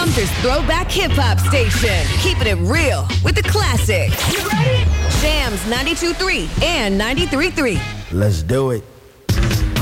Sumter's throwback hip-hop station. Keeping it real with the classics. You ready? Jams 92.3 and 93.3. Let's do it.